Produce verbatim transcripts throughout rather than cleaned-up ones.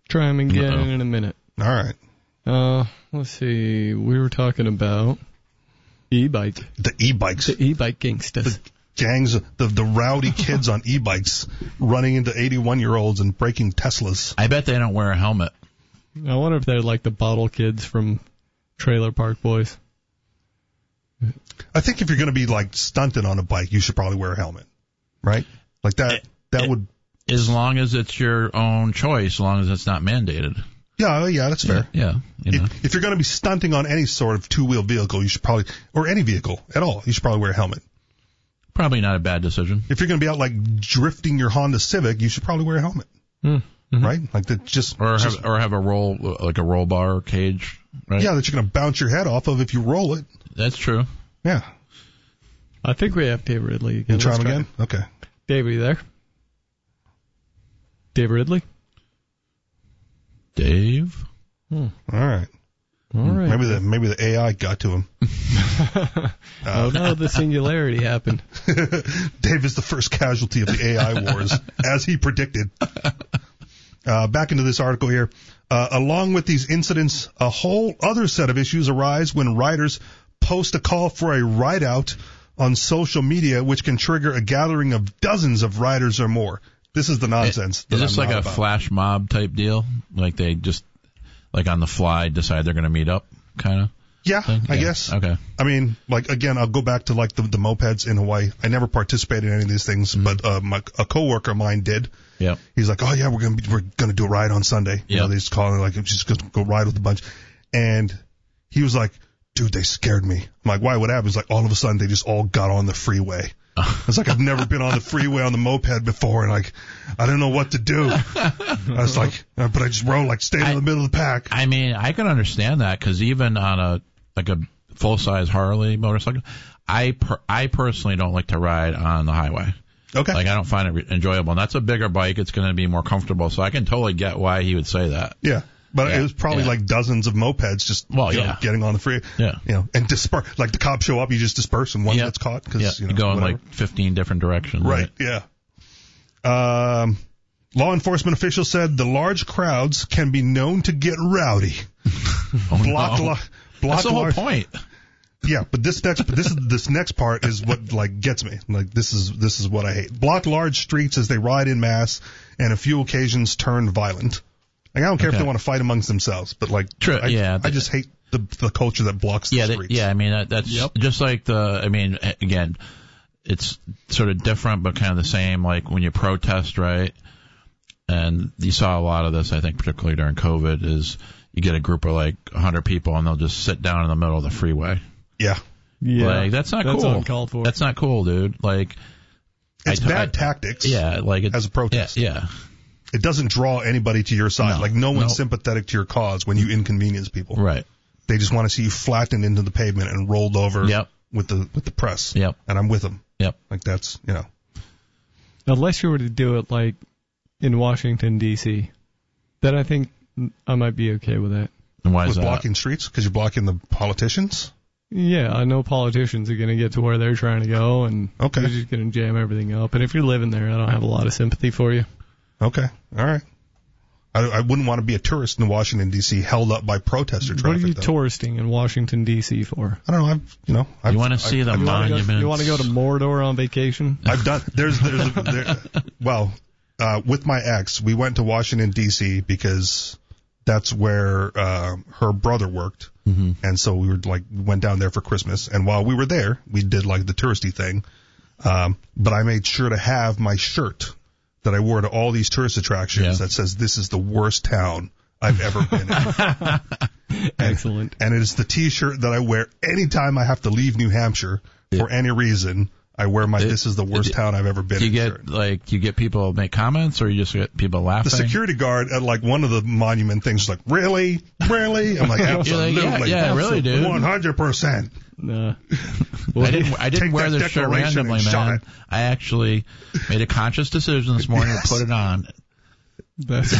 try them again Uh-oh. in a minute. All right. Uh, let's see. We were talking about e-bike. The e-bikes. The e-bike gangsters. The gangs, the the rowdy kids on e-bikes running into eighty-one-year-olds and breaking Teslas. I bet they don't wear a helmet. I wonder if they're like the bottle kids from Trailer Park Boys. I think if you're going to be like stunted on a bike, you should probably wear a helmet, right? Like that. That it, would. As long as it's your own choice, as long as it's not mandated. Yeah, yeah, that's fair. Yeah, yeah you know. If, if you're going to be stunting on any sort of two-wheel vehicle, you should probably, or any vehicle at all, you should probably wear a helmet. Probably not a bad decision. If you're going to be out like drifting your Honda Civic, you should probably wear a helmet, mm-hmm. right? Like that, just or just, have or have a roll like a roll bar cage, right? Yeah, that you're going to bounce your head off of if you roll it. That's true. Yeah. I think we have Dave Ridley again. You try Let's him again? Try. Okay. Dave, are you there? Dave Ridley? Dave? Hmm. All right. All right. Maybe the maybe the A I got to him. uh, oh no, the singularity happened. Dave is the first casualty of the A I wars, as he predicted. Uh, back into this article here. Uh, along with these incidents, a whole other set of issues arise when riders post a call for a ride out on social media, which can trigger a gathering of dozens of riders or more. This is the nonsense. Is this I'm like a about. flash mob type deal? Like they just, like on the fly, decide they're going to meet up, kind of? Yeah, thing? I yeah. guess. Okay. I mean, like, again, I'll go back to, like, the, the mopeds in Hawaii. I never participated in any of these things, mm-hmm. but uh, my, a coworker of mine did. Yeah. He's like, oh, yeah, we're going to we're gonna do a ride on Sunday. You yep. know, they just call it, like, just going to go ride with a bunch. And he was like, dude, they scared me. I'm like, why? What happened? He's like, all of a sudden, they just all got on the freeway. I was like, I've never been on the freeway on the moped before, and like, I didn't know what to do. I was like, uh, but I just rode, like, stayed I, in the middle of the pack. I mean, I can understand that, because even on a, like a full-size Harley motorcycle, I per, I personally don't like to ride on the highway. Okay. Like, I don't find it re- enjoyable. And that's a bigger bike. It's going to be more comfortable, so I can totally get why he would say that. Yeah. But yeah, it was probably yeah. like dozens of mopeds just well, you know, yeah. getting on the free, yeah. you know, and disperse. Like the cops show up, you just disperse, and one yep. gets caught because yep. you know, you go in whatever. like fifteen different directions. Right. right? Yeah. Um, law enforcement officials said the large crowds can be known to get rowdy. oh, block, no. lo- block That's the whole large- point. Yeah, but this next, but this is this next part is what like gets me. Like this is this is what I hate. Block large streets as they ride in mass, and a few occasions turn violent. Like, I don't care okay. if they want to fight amongst themselves, but like, True, I, yeah, I just hate the the culture that blocks the yeah, streets. They, yeah, I mean that, that's yep. just like the. I mean, again, it's sort of different, but kind of the same. Like when you protest, right? And you saw a lot of this, I think, particularly during COVID, is you get a group of like a hundred people, and they'll just sit down in the middle of the freeway. Yeah, yeah, like that's not that's cool. Uncalled for. That's not cool, dude. Like, it's I, bad I, tactics. Yeah, like it, as a protest. Yeah. yeah. It doesn't draw anybody to your side. No, like, no one's no. sympathetic to your cause when you inconvenience people. Right. They just want to see you flattened into the pavement and rolled over yep. with the with the press. Yep. And I'm with them. Yep. Like, that's, you know. Unless you were to do it, like, in Washington, D C, then I think I might be okay with that. And why is with that? blocking streets? Because you're blocking the politicians? Yeah, I know politicians are going to get to where they're trying to go, and okay. you're just going to jam everything up. And if you're living there, I don't have a lot of sympathy for you. Okay. All right. I, I wouldn't want to be a tourist in Washington, D C, held up by protester traffic. What are you though. touristing in Washington, D C for? I don't know. I've, you know, I've, you want to see I've, the I've, monuments? You want to go to Mordor on vacation? I've done. There's, there's, a, there, well, uh, with my ex, we went to Washington, D C because that's where uh, her brother worked, mm-hmm. and so we were like went down there for Christmas. And while we were there, we did like the touristy thing. Um, but I made sure to have my shirt that I wore to all these tourist attractions yeah. that says this is the worst town I've ever been in. Excellent. And, and it is the T-shirt that I wear anytime I have to leave New Hampshire yeah. for any reason. I wear my, it, this is the worst it, town I've ever been do you in. Get, shirt. like, you get people make comments, or you just get people laughing? The security guard at, like, one of the monument things is like, really? Really? I'm like, absolutely. Like, yeah, yeah really, dude. one hundred percent. Nah. I didn't, I didn't wear this shirt randomly, man. I actually made a conscious decision this morning yes. to put it on. That's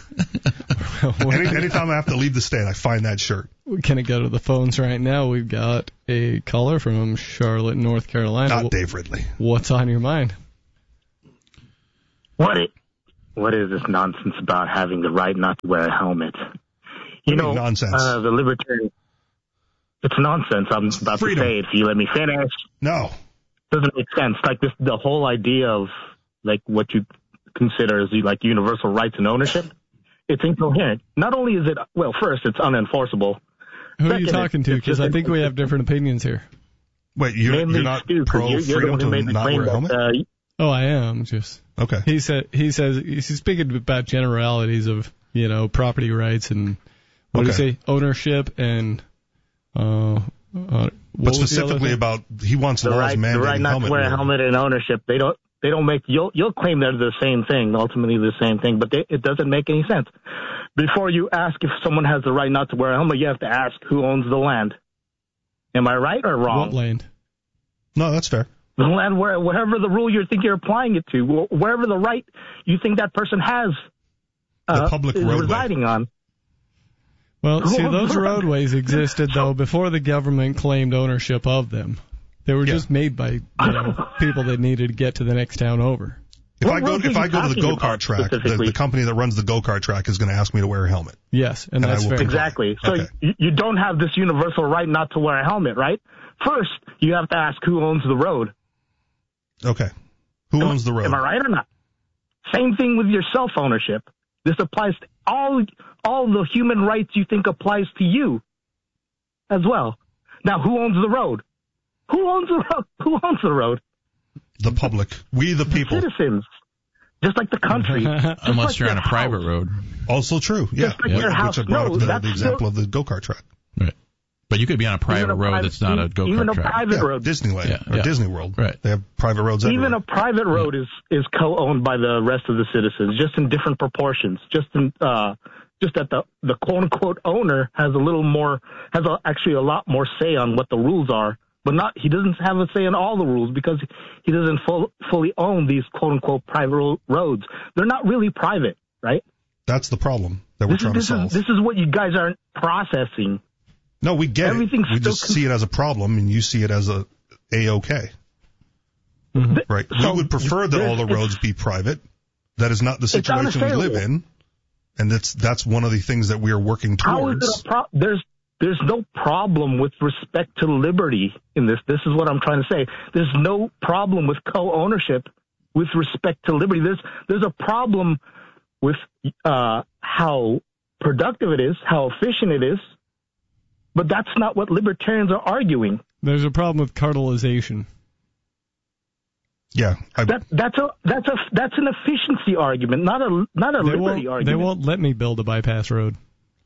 funny. Any, anytime I have to leave the state, I find that shirt. We can go to the phones right now. We've got a caller from Charlotte, North Carolina. Not Dave Ridley. What's on your mind? What it what is this nonsense about having the right not to wear a helmet? You know, nonsense. Uh, the libertarian, it's nonsense. I'm it's about freedom. to say it. If you let me finish. No. It doesn't make sense. Like this, the whole idea of like what you consider as like universal rights and ownership, it's incoherent. Not only is it, well, first, it's unenforceable. Who Second, are you talking to? Because I think we have different opinions here. Wait, you're, Mainly you're not Stu, pro you're, you're freedom the one who to made the not claim wear a helmet? that, uh, Oh, I am. Just okay. He said he says he's speaking about generalities of you know property rights and what Okay. do you say ownership and uh, uh what But was the other specifically thing? about he wants the laws right, the mandating right not helmet to wear a wearing. helmet and ownership. They don't, they don't make, you'll, you'll claim they're the same thing, ultimately the same thing, but they, it doesn't make any sense. Before you ask if someone has the right not to wear a helmet, you have to ask who owns the land. Am I right or wrong? What land? No, that's fair. The land where, wherever the rule you think you're applying it to, wherever the right you think that person has, uh, The public is roadway. residing on. Well, see, Who owns those the- roadways existed though before the government claimed ownership of them. They were Yeah. just made by you know, people that needed to get to the next town over. If What I go roads are if you I go to the talking go-kart about track, the, specifically? the company that runs the go-kart track is going to ask me to wear a helmet. Yes, and And I that's will fair. comply. Exactly. So Okay. you, you don't have this universal right not to wear a helmet, right? First, you have to ask who owns the road. Okay. Who Am- owns the road? Am I right or not? Same thing with your self ownership. This applies to all all the human rights you think applies to you as well. Now, who owns the road? Who owns the road? Who owns the road? The public. We the people. Citizens. Just like the country. Just Unless like you're your on a private house. road. Also true. Yeah. Just like Which- your which house. I brought No, up the, that's the example still- of the go-kart track. Right. But you could be on a private Even a road private- that's not a go-kart Even a track. private Yeah, road. Disneyland Yeah, or yeah. Disney World. Right. They have private roads everywhere. Even a private road is, is co-owned by the rest of the citizens, just in different proportions. Just in, uh, just that the, the quote-unquote owner has a little more, has a, actually a lot more say on what the rules are, but not, he doesn't have a say in all the rules because he doesn't full, fully own these quote-unquote private ro- roads. They're not really private, right? That's the problem that we're This is, trying this to solve. is, this is what you guys aren't processing. No, we get Everything's it. We still just con- see it as a problem, and you see it as a a-okay. Mhm. Right. So we would prefer that there's- all the it's- roads be private. That is not the It's situation we live unassailable. in, and that's that's one of the things that we are working How is towards. it a pro- there's there's no problem with respect to liberty in this. This is what I'm trying to say. There's no problem with co-ownership with respect to liberty. There's there's a problem with uh, how productive it is, how efficient it is, but that's not what libertarians are arguing. There's a problem with cartelization. Yeah, I, That that's a that's a that's an efficiency argument, not a not a They liberty won't, they argument. won't let me build a bypass road.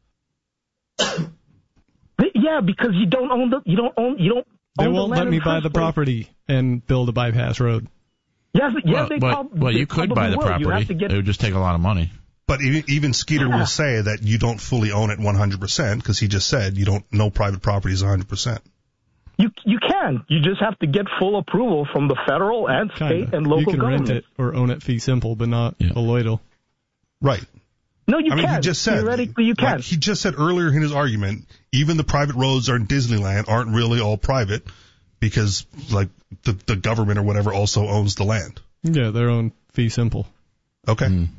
Yeah, because you don't own the you don't own you don't. They own the won't land let in me the buy first the place. property and build a bypass road. Yes, yes, well, they but, prob- well, they you could probably buy the will. property. You have to get It would just take a lot of money. but even, even Skeeter Yeah. will say that you don't fully own it one hundred percent because he just said you don't. No private property is one hundred percent. You you can. You just have to get full approval from the federal and state Kinda. and local you can governments. rent it or own it fee simple, but not Yeah. colloidal. Right. No, you I mean, can. he just said Theoretically, you can. like he just said earlier in his argument, even the private roads are in Disneyland aren't really all private because like the the government or whatever also owns the land. Yeah, their own fee simple. Okay. Mm.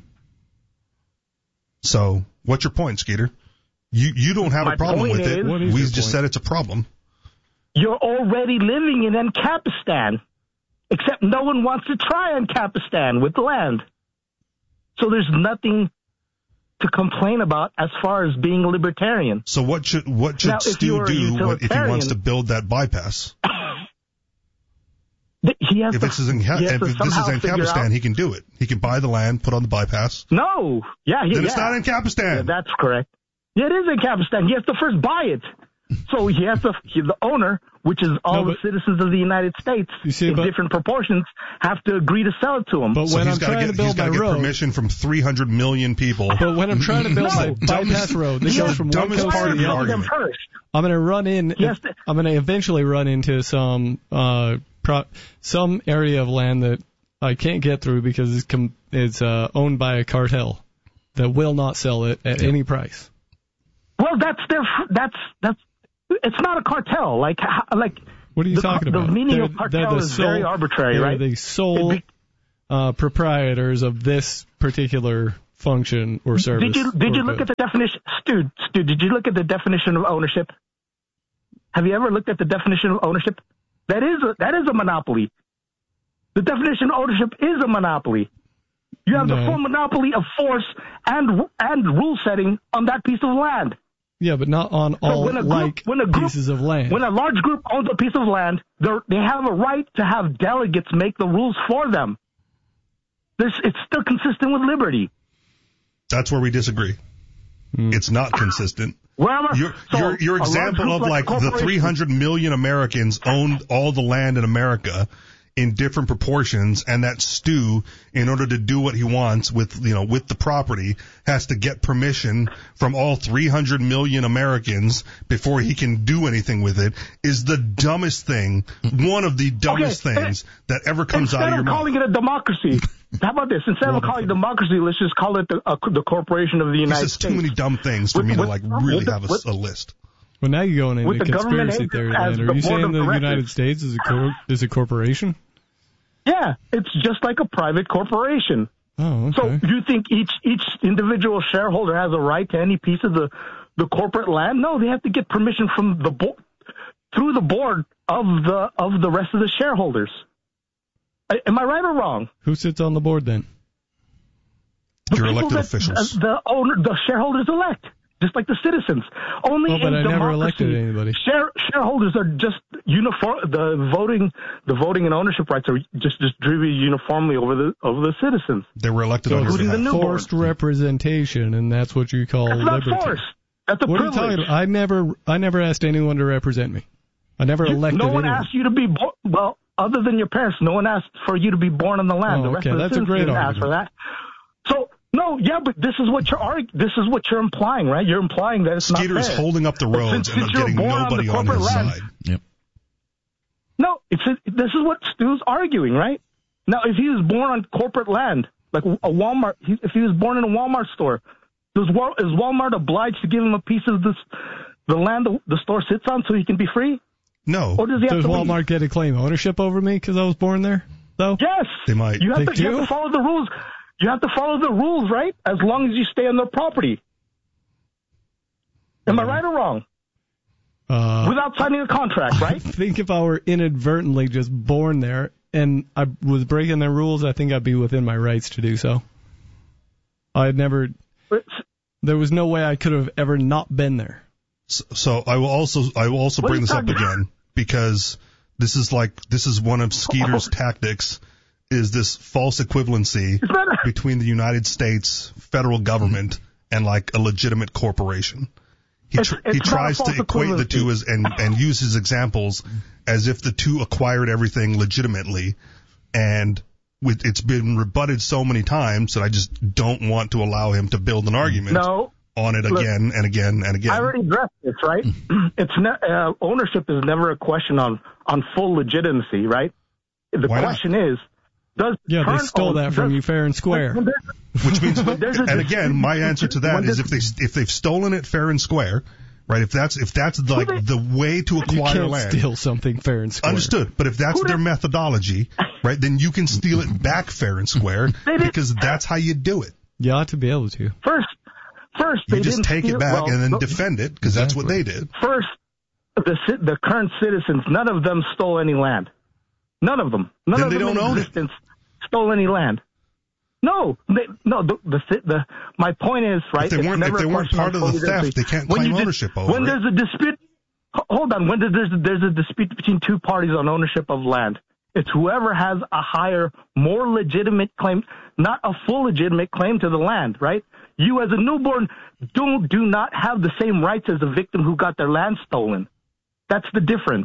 So what's your point, Skeeter? You you don't have My a problem point with it. is- What is We your just point? said it's a problem. You're already living in Ancapistan, except no one wants to try Ancapistan with the land. So there's nothing to complain about as far as being a libertarian. So what should what should Now, if you Stu were a do what, if he utilitarian- wants to build that bypass? Th- He has If to, this is in he has if to this is somehow in figure Kapistan, out- he can do it. He can buy the land, put on the bypass. No. Yeah, he, Then yeah. it's not in Kapistan. Yeah, that's correct. Yeah, it is in Kapistan. He has to first buy it. So he has to, he, the owner, which is all No, the but- citizens of the United States, You see, in but- different proportions, have to agree to sell it to him. But so when he's I'm got to trying get to he's build got my to get road, permission from three hundred million people. but when I'm trying to build my No. bypass road that This goes is from the one dumbest coast part to of the the other, them argument. first. I'm going to run in. Yes. I'm going to eventually run into some uh pro, some area of land that I can't get through because it's com, it's uh, owned by a cartel that will not sell it at any price. Well, that's their, that's, that's, it's not a cartel. Like, how- like, What are you the, talking the about? meaning They're- of they're cartel the is sole- very arbitrary, they're right? the sole It uh, proprietors of this particular function or service. Did you did you or look good. at the definition, Stu? Stu, did you look at the definition of ownership? Have you ever looked at the definition of ownership? That is a, that is a monopoly. The definition of ownership is a monopoly. You have No. the full monopoly of force and and rule setting on that piece of land. Yeah, but not on all when a group- like when a group- pieces of land. When a large group owns a piece of land, they're- they have a right to have delegates make the rules for them. This, it's still consistent with liberty. That's where we disagree. Hmm. It's not consistent. Wherever, Your, so your, your a large example group of like a the corporation- three hundred million Americans owned all the land in America in different proportions, and that Stu, in order to do what he wants with, you know, with the property, has to get permission from all three hundred million Americans before he can do anything with it, is the dumbest thing, one of the dumbest Okay, things that ever comes Instead out of your of mouth. calling it a democracy, how about this? Instead of calling it democracy, let's just call it the, uh, the corporation of the He United says States. too many dumb things for With- me to with- like really with- have a, with- a list. Well, now you're going With into the government conspiracy agent theory as land. the Are you board saying of the directors. United States is a cor- is a corporation? Yeah, it's just like a private corporation. Oh, So okay. you think each each individual shareholder has a right to any piece of the, the corporate land? No, they have to get permission from the board through the board of the of the rest of the shareholders. I- Am I right or wrong? Who sits on the board then? The Your people elected that, officials. uh, the owner, the shareholders elect, just like the citizens. Only Oh, but in I never democracy, elected anybody. Share, shareholders are just uniform. The voting, the voting and ownership rights are just distributed uniformly over the over the citizens. They were elected So on your it's including the behalf. new forced representation, and that's what you call That's not liberty. force. That's a What are you privilege. talking about? I never, I never asked anyone to represent me. I never You- elected no one anyone. asked you to be born. Well, other than your parents, no one asked for you to be born on the land. Oh, the rest okay, of the that's a citizens great didn't ask for that. So no, yeah, but this is what you're arg- This is what you're implying, right? You're implying that it's Skeeter not is fair. holding up the But roads since- and since you're getting born on nobody the on corporate his land- side. Yep. No, it's a, this is what Stu's arguing, right? Now, if he was born on corporate land, like a Walmart, he, if he was born in a Walmart store, does Wal, is Walmart obliged to give him a piece of this, the land the, the store sits on, so he can be free? No, Or does he have Does to Walmart leave? get to claim ownership over me because I was born there, though? Yes, They might. You have, They to, you have do? to follow the rules. You have to follow the rules, right? As long as you stay on their property. Am I right or wrong? Uh, Without signing a contract, right? I think if I were inadvertently just born there and I was breaking their rules, I think I'd be within my rights to do so. I'd never. There was no way I could have ever not been there. So, so I will also I will also What are bring you this up talking about? again because this is like this is one of Skeeter's tactics is this false equivalency It's not- between the United States federal government and like a legitimate corporation. He tr- It's- he it's not a tries to false equate the equivalency. two as and and use his examples as if the two acquired everything legitimately, and with, it's been rebutted so many times that I just don't want to allow him to build an argument No. on it Look, again and again and again. I already addressed this, right? It's ne- uh, ownership is never a question on, on full legitimacy, right? The Why not? question is, does Yeah, they current stole own- that from does- you fair and square. when there's- Which means, when there's a and again, my answer to that when is there's- if they if they've stolen it fair and square, right? If that's if that's like they- the way to You acquire can't land, steal something fair and square. understood. But if that's Who their did- methodology, right, then you can steal it back fair and square They did- because that's how you do it. You ought to be able to. First, first they You just didn't take steal- it back well, and then no, defend it because that's what they did. First, the ci- the current citizens, none of them stole any land. None of them. None Then of they them don't in own it. existence stole any land. No, they, no. The, the the my point is right. If they it's weren't- never if they a weren't question part on of the full theft, legitimacy. they can't When claim you dis- ownership over When it. there's a dispute, ho- hold on. When there's there's a dispute between two parties on ownership of land, it's whoever has a higher, more legitimate claim, not a full legitimate claim to the land, right? You as a newborn don't do not have the same rights as a victim who got their land stolen. That's the difference.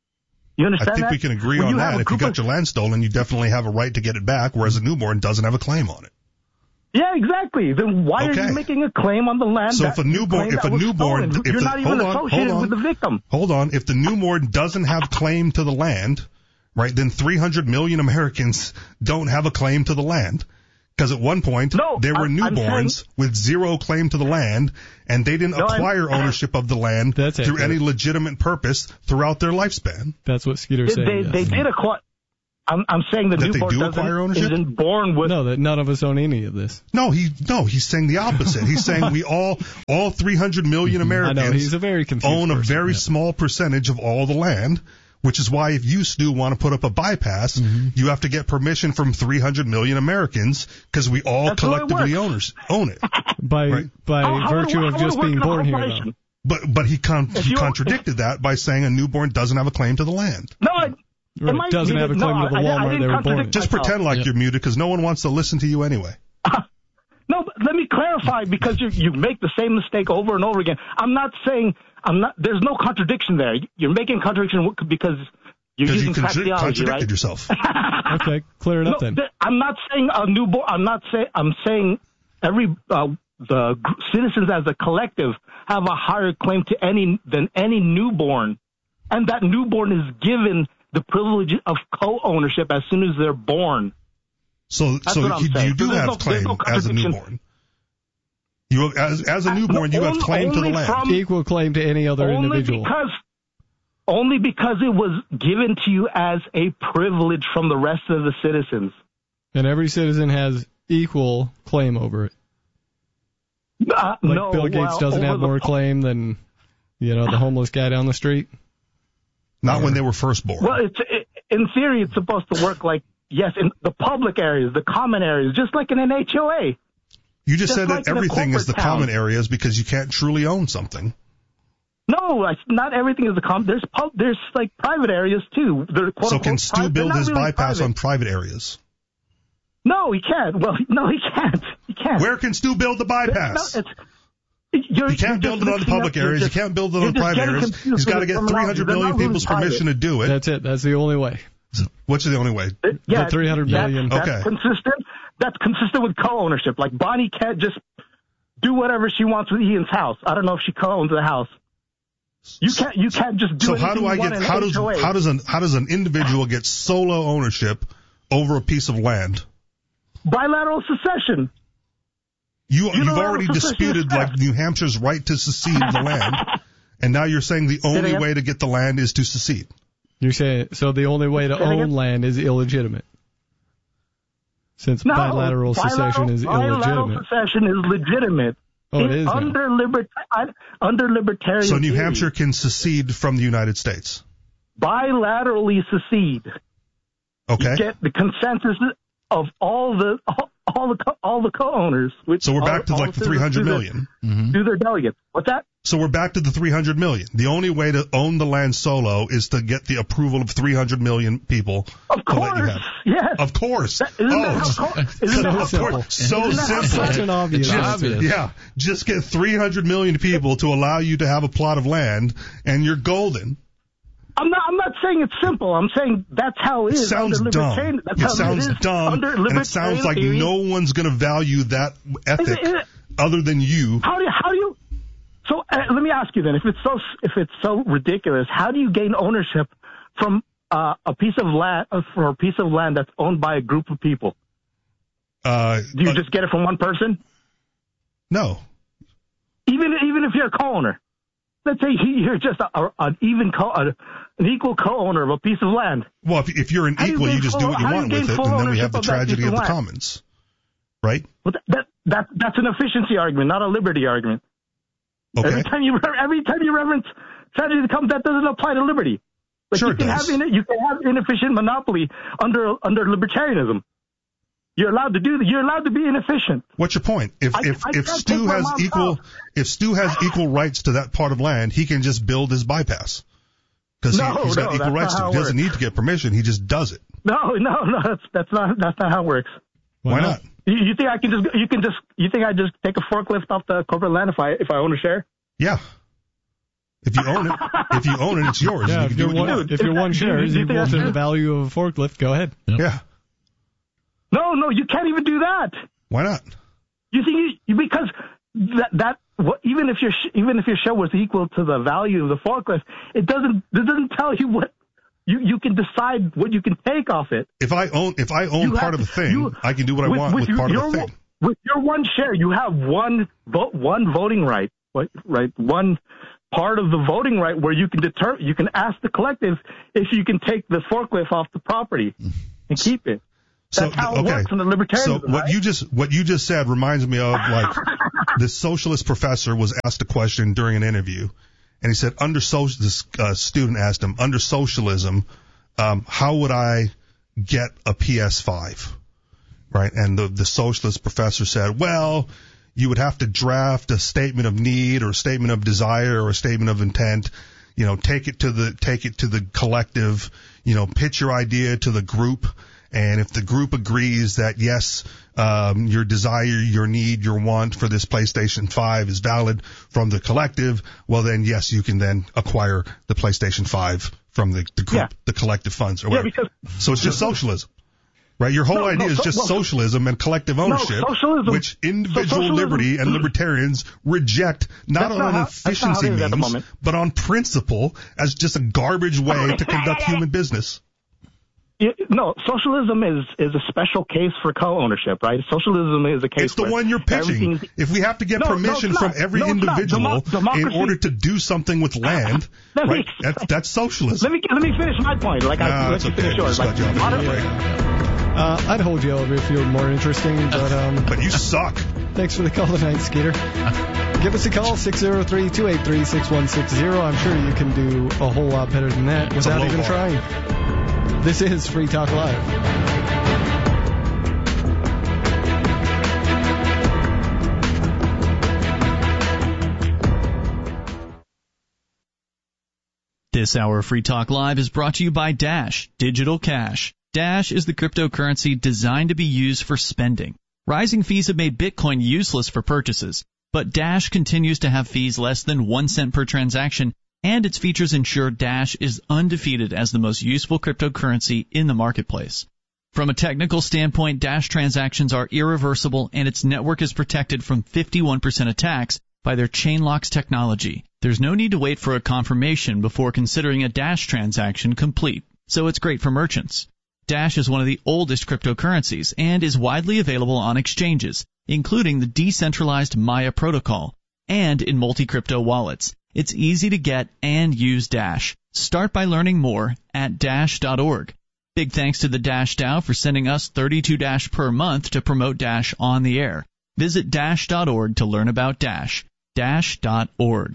You I understand think that? we can agree When on you have that. a If you group got of- your land stolen, you definitely have a right to get it back, whereas a newborn doesn't have a claim on it. Yeah, exactly. Then why are Okay. you making a claim on the land? So that if a you newborn- claim if that a was newborn- stolen? if you're the- not even hold on, associated hold on. with the victim. Hold on. If the newborn doesn't have claim to the land, right, then three hundred million Americans don't have a claim to the land. Because at one point, No, there were I'm- I'm newborns saying- with zero claim to the land, and they didn't No, I'm- acquire ownership of the land That's through accurate. any legitimate purpose throughout their lifespan. That's what Skeeter's They, saying. they, yes. they did acquire. I'm, I'm saying the That they newborn do doesn't, acquire ownership? isn't born with. No, that none of us own any of this. No, he no, he's saying the opposite. He's saying we all, all three hundred million I Americans know, he's a very confused own a person, very yeah. small percentage of all the land, which is why if you, Stu, want to put up a bypass, Mm-hmm. you have to get permission from three hundred million Americans because we all That's how it collectively works. owners own it. By Right. by How- how virtue would- of how just would it being work in a born here, though. corporation? But but he con- If he you- contradicted that by saying a newborn doesn't have a claim to the land. No, I, Right, am I doesn't have a muted? claim no, to the I- I Walmart didn't they were born contradict in. Just myself. pretend like Yeah. you're muted because no one wants to listen to you anyway. No, but let me clarify because you you make the same mistake over and over again. I'm not saying I'm not. There's no contradiction there. You're making contradiction because you're Because you using contra- praxeology, contradicted right? yourself. Okay, clear it No, up then. th- I'm not saying a newborn. I'm not saying. I'm saying every uh, the gr- citizens as a collective have a higher claim to any than any newborn, and that newborn is given the privilege of co-ownership as soon as they're born. So That's so what I'm you, saying. you do So there's have no- there's claim no as a contradiction. newborn. You have, as as a newborn, you have Only- claim to the only land. from- Equal claim to any other only individual. because only because it was given to you as a privilege from the rest of the citizens. And every citizen has equal claim over it. Uh, Like no, Bill Gates well, doesn't over have the- more claim than, you know, the homeless guy down the street. Not when they were first born. Well, it's it, in theory, it's supposed to work like yes, in the public areas, the common areas, just like in an H O A. you just just said like that in a everything is the corporate town. common areas because you can't truly own something. No, like, not everything is the common. There's pub, there's like private areas too. They're quote So unquote can Stu private. They're build not his really bypass private. on private areas? No, he can't. Well, no, he can't. He can't. Where can Stu build the bypass? No, it's, you're, He can't you're build it on the just public mixing up- areas. you're He can't build it you're on the just private getting areas. confused He's got to with get the terminology. three hundred They're million not really people's private. permission to do it. That's it. That's the only way. What's the only way? Uh, Yeah, The three hundred million. That's, Okay. that's consistent. That's consistent with co-ownership. Like Bonnie can't just do whatever she wants with Ian's house. I don't know if she co-owns the house. You can't. You can't just do. So how do anything I you want get? in How an does H O A. how does an how does an individual get solo ownership over a piece of land? bilateral secession? You You you've know, already that's a disputed secession. like New Hampshire's right to secede the land, and now you're saying the only again? way to get the land is to secede. You're saying so the only way to Say it own again? land is illegitimate. Since No, bilateral secession is bilateral illegitimate. secession is legitimate. Oh, it is now. under libert under libertarian. So New theory. Hampshire can secede from the United States. bilaterally secede. Okay. You get the consensus of all the all, all the co- all the co-owners. Which So we're all- back to all like the citizens three hundred through their- million. Mm-hmm. through their delegates. What's that? So we're back to the three hundred million. The only way to own the land solo is to get the approval of three hundred million people Of to let you course, have. yes. Of course. That- isn't oh, that how co- isn't that how of simple. course. So Isn't that how simple. Such an obvious It's answer. obvious. Yeah, just get three hundred million people to allow you to have a plot of land, and you're golden. I'm not. I'm not saying it's simple. I'm saying that's how it It is. sounds under dumb. libertarian, that's It how sounds it is dumb, under and it sounds libertarian like theory. no one's going to value that ethic Is it- is it- other than you. How do you, how do you? So uh, let me ask you then, if it's so if it's so ridiculous, how do you gain ownership from uh, a piece of land uh, for a piece of land that's owned by a group of people? Uh, Do you uh, just get it from one person? no. Even even if you're a co-owner, let's say he- you're just a, a, an even co a, an equal co-owner of a piece of land. Well, if, if you're an How do you equal, you gain just do full- what you how do you want gain with it, full and then we ownership have the of that tragedy piece of of the land? commons, right? But that, that that that's an efficiency argument, not a liberty argument. Okay. Every time you every time you reference tragedy of the commons, that doesn't apply to liberty. Like Sure you it can does. have in, you can have inefficient monopoly under under libertarianism. You're allowed to do that. You're allowed to be inefficient. What's your point? If I- if I if can't Stu take my has mom's equal house. if Stu has equal rights to that part of land, he can just build his bypass because No, he, he's got no, equal that's rights not to how it. it He doesn't works. need to get permission. He just does it. No, no, no. That's that's not that's not how it works. Why not? You, you think I can just you can just you think I just take a forklift off the corporate land if I if I own a share? Yeah. If you own it, if you own it, it's yours. Yeah, you if can do you're what you one, want. if you're Is that- one do you- share do is you think equal that's to true? the value of a forklift, go ahead. Yeah. No, no, you can't even do that. Why not? You think you, because that that what, even if your sh- even if your show was equal to the value of the forklift, it doesn't it doesn't tell you what you you can decide what you can take off it. If I own if I own You part have of a to- thing, you- I can do what I want with your- part of your, the thing. With your one share, you have one vote, one voting right, right, right, one part of the voting right where you can deter, you can ask the collective if you can take the forklift off the property. and keep it. That's so, how it okay. works in the libertarianism. So what right? you just what you just said reminds me of like this socialist professor was asked a question during an interview, and he said, under social, this uh, student asked him, under socialism, um, how would I get a P S five? Right, and the the socialist professor said, well, you would have to draft a statement of need or a statement of desire or a statement of intent. You know, take it to the take it to the collective. You know, pitch your idea to the group. And if the group agrees that, yes, um, your desire, your need, your want for this PlayStation five is valid from the collective, well, then, yes, you can then acquire the PlayStation five from the, the group, yeah. the collective funds or whatever. Yeah, because, so it's just socialism, right? Your whole no, idea no, is just well, socialism and collective ownership, no, socialism, which individual so socialism, liberty and libertarians reject not on not an how, efficiency means, but on principle as just a garbage way to conduct human business. No, socialism is, is a special case for co-ownership, right? Socialism is a case It's the one you're pitching. If we have to get no, permission no, from every no, individual Demo- in order to do something with land, right? Me, that's, that's socialism. Let me let me finish my point. Like, nah, I let you okay. finish yours. Like, uh, I'd hold you over if you were more interesting, but um. But you suck. Thanks for the call tonight, Skeeter. Give us a call, six oh three, two eight three, six one six zero. I'm sure you can do a whole lot better than that it's without even bar. trying. This is Free Talk Live. This hour of Free Talk Live is brought to you by Dash Digital Cash. Dash is the cryptocurrency designed to be used for spending. Rising fees have made Bitcoin useless for purchases, but Dash continues to have fees less than one cent per transaction, and its features ensure Dash is undefeated as the most useful cryptocurrency in the marketplace. From a technical standpoint, Dash transactions are irreversible, and its network is protected from fifty-one percent attacks by their Chainlocks technology. There's no need to wait for a confirmation before considering a Dash transaction complete, so it's great for merchants. Dash is one of the oldest cryptocurrencies and is widely available on exchanges, including the decentralized Maya protocol, and in multi-crypto wallets. It's easy to get and use Dash. Start by learning more at dash dot org. Big thanks to the Dash DAO for sending us thirty-two Dash per month to promote Dash on the air. Visit dash dot org to learn about Dash. dash dot org.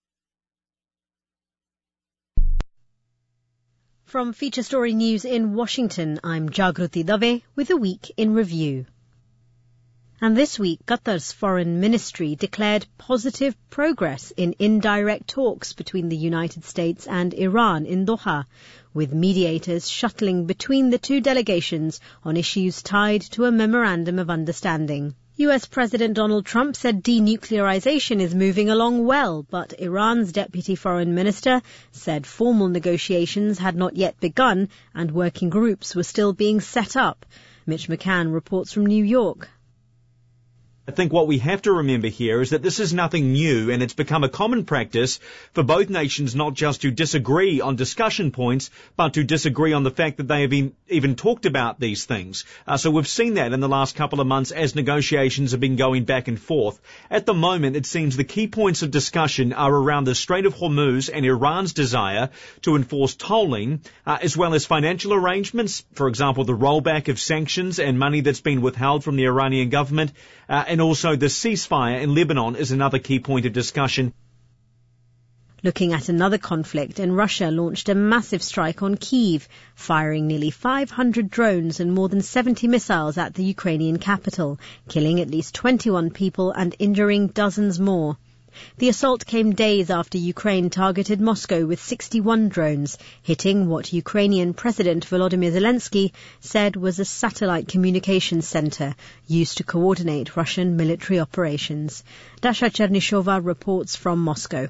From Feature Story News in Washington, I'm Jagruti Dave with a week in review. And this week, Qatar's foreign ministry declared positive progress in indirect talks between the United States and Iran in Doha, with mediators shuttling between the two delegations on issues tied to a memorandum of understanding. U S President Donald Trump said denuclearization is moving along well, but Iran's deputy foreign minister said formal negotiations had not yet begun and working groups were still being set up. Mitch McCann reports from New York. I think what we have to remember here is that this is nothing new, and it's become a common practice for both nations not just to disagree on discussion points, but to disagree on the fact that they have been, even talked about these things. Uh, so we've seen that in the last couple of months as negotiations have been going back and forth. At the moment, it seems the key points of discussion are around the Strait of Hormuz and Iran's desire to enforce tolling, uh, as well as financial arrangements, for example, the rollback of sanctions and money that's been withheld from the Iranian government, uh, and also the ceasefire in Lebanon is another key point of discussion. Looking at another conflict, and Russia launched a massive strike on Kyiv, firing nearly five hundred drones and more than seventy missiles at the Ukrainian capital, killing at least twenty-one people and injuring dozens more. The assault came days after Ukraine targeted Moscow with sixty-one drones, hitting what Ukrainian President Volodymyr Zelensky said was a satellite communications center used to coordinate Russian military operations. Dasha Chernyshova reports from Moscow.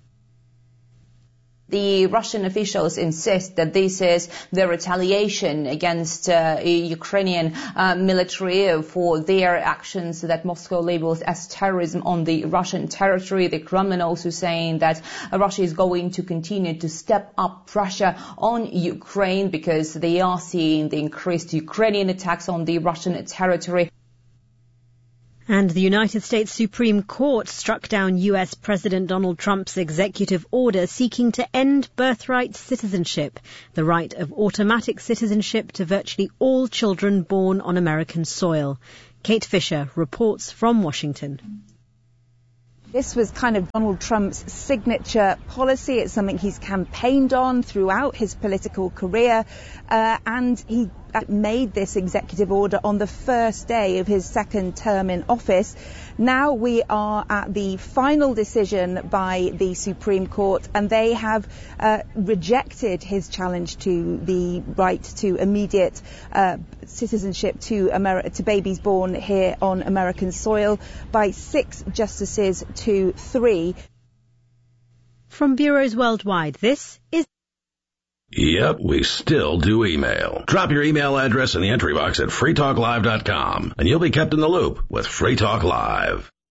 The Russian officials insist that this is the retaliation against uh, Ukrainian uh, military for their actions that Moscow labels as terrorism on the Russian territory. The Kremlin also saying that uh, Russia is going to continue to step up pressure on Ukraine because they are seeing the increased Ukrainian attacks on the Russian territory. And the United States Supreme Court struck down U S President Donald Trump's executive order seeking to end birthright citizenship, the right of automatic citizenship to virtually all children born on American soil. Kate Fisher reports from Washington. This was kind of Donald Trump's signature policy. It's something he's campaigned on throughout his political career, uh, and he made this executive order on the first day of his second term in office. Now we are at the final decision by the Supreme Court, and they have uh, rejected his challenge to the right to immediate uh, citizenship to, Ameri- to babies born here on American soil by six justices to three. From bureaus worldwide, this is Yep, we still do email. Drop your email address in the entry box at free talk live dot com, and you'll be kept in the loop with Free Talk Live.